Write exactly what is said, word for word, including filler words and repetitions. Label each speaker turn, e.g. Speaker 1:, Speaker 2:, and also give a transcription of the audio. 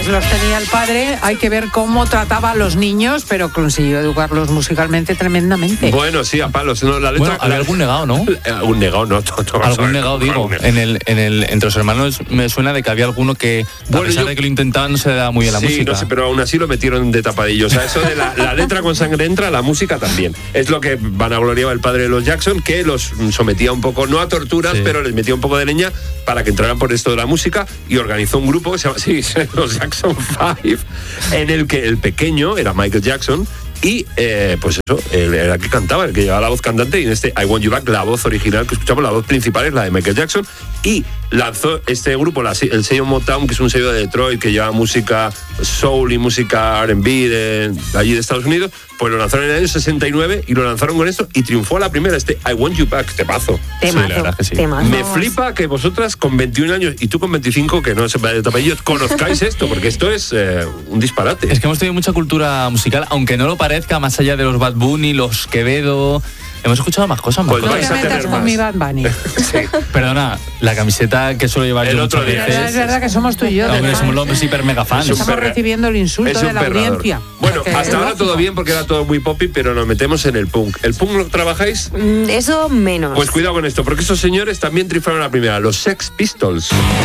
Speaker 1: dotes los tenía el padre, hay que ver cómo trataba a los niños, pero consiguió educarlos musicalmente tremendamente.
Speaker 2: Bueno, sí, a palos. No, la letra,
Speaker 3: bueno, había
Speaker 2: la,
Speaker 3: algún negado, ¿no?
Speaker 2: Algún negado, no. To, to,
Speaker 3: algún negado, digo. En el, en el, entre los hermanos me suena de que había alguno que, bueno, a pesar yo, de que lo intentaban, no se da muy bien la
Speaker 2: sí,
Speaker 3: música.
Speaker 2: No sé, pero aún así lo metieron de tapadillo. O sea, eso de la, la letra con sangre entra, la música también. Es lo que vanagloriaba el padre de los Jackson, que los sometía un poco, no a torturas, sí, pero les metía un poco de leña para que entraran por esto de la música, y organizó un grupo que se llama sí, los Jackson Five, en el que el pequeño era Michael Jackson. Y, eh, pues eso, el, era el que cantaba, el que llevaba la voz cantante, y en este I Want You Back, la voz original que escuchamos, la voz principal es la de Michael Jackson, y lanzó este grupo, la, el sello Motown, que es un sello de Detroit, que lleva música soul y música R and B de, de allí de Estados Unidos, pues lo lanzaron en el año sesenta y nueve, y lo lanzaron con esto, y triunfó a la primera, este I Want You Back, temazo.
Speaker 4: Temazo,
Speaker 3: sí, la verdad que sí.
Speaker 4: Temazo.
Speaker 2: Me flipa que vosotras con veintiún años, y tú con veinticinco, que no se vaya de tapello, conozcáis esto, porque esto es eh, un disparate.
Speaker 3: Es que hemos tenido mucha cultura musical, aunque no lo parezca, más allá de los Bad Bunny, los Quevedo. Hemos escuchado más cosas, más
Speaker 2: Pues
Speaker 3: cosas.
Speaker 2: vais a
Speaker 1: No te metas
Speaker 2: tener
Speaker 1: con
Speaker 2: más.
Speaker 1: mi Bad Bunny.
Speaker 2: Sí.
Speaker 3: Perdona, la camiseta que suelo llevar
Speaker 2: El
Speaker 3: yo
Speaker 2: otro
Speaker 3: muchas
Speaker 2: día.
Speaker 3: veces.
Speaker 1: Es verdad que somos tú y yo.
Speaker 3: No,
Speaker 1: de
Speaker 3: hombre,
Speaker 1: fans.
Speaker 3: somos los hombres hiper mega fans.
Speaker 2: Es un
Speaker 1: Estamos
Speaker 2: perra-
Speaker 1: recibiendo el insulto
Speaker 2: es
Speaker 1: de
Speaker 2: un
Speaker 1: la
Speaker 2: perrador.
Speaker 1: audiencia.
Speaker 2: Bueno,
Speaker 1: Porque
Speaker 2: hasta
Speaker 1: es
Speaker 2: ahora
Speaker 1: lógico.
Speaker 2: todo bien porque era todo muy poppy, pero nos metemos en el punk. ¿El punk lo trabajáis?
Speaker 4: Mm, Eso menos.
Speaker 2: Pues cuidado con esto, porque estos señores también triunfaron la primera, los Sex Pistols.